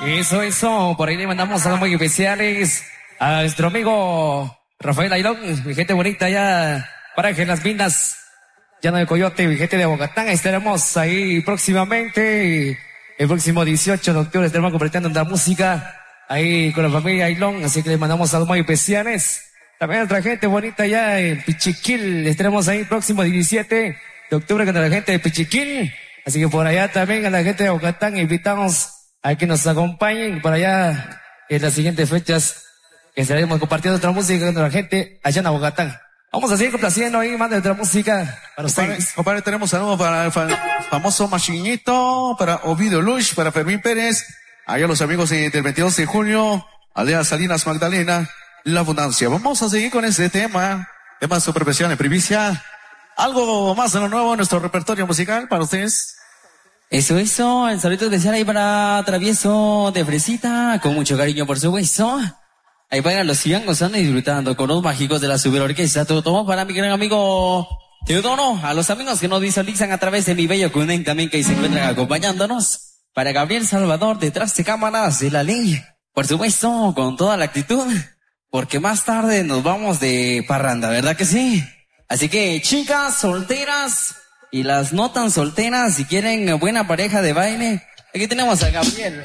Eso, por ahí le mandamos saludos muy especiales a nuestro amigo Rafael Ailón, mi gente bonita allá para que las Minas, Llano de Coyote, mi gente de Bogotá. Estaremos ahí próximamente, el próximo 18 de octubre estaremos compartiendo la música ahí con la familia Ailón, así que le mandamos saludos muy especiales. También a nuestra gente bonita allá en Pichiquil, estaremos ahí el próximo 17 de octubre con la gente de Pichiquil, así que por allá también a la gente de Bogotá invitamos a que nos acompañen por allá en las siguientes fechas que estaremos compartiendo otra música con la gente allá en Bogotá. Vamos a seguir complaciendo ahí más de otra música para ustedes. Compadre, tenemos saludos para el famoso Machinito, para Ovidio Lush, para Fermín Pérez, allá los amigos del 22 de junio, aldea Salinas Magdalena, La Abundancia. Vamos a seguir con este tema super especial en primicia. Algo más de lo nuevo en nuestro repertorio musical para ustedes. Eso, el saludo especial ahí para Travieso de Fresita, con mucho cariño por supuesto. Ahí para los sigan gozando y disfrutando con los mágicos de la Super Orquesta. Todo para mi gran amigo Teodoro, a los amigos que nos visualizan a través de mi bello Cunén también que se encuentran acompañándonos. Para Gabriel Salvador, detrás de cámaras de la ley, por supuesto, con toda la actitud, porque más tarde nos vamos de parranda, ¿verdad que sí? Así que chicas solteras y las no tan solteras, si quieren buena pareja de baile, aquí tenemos a Gabriel.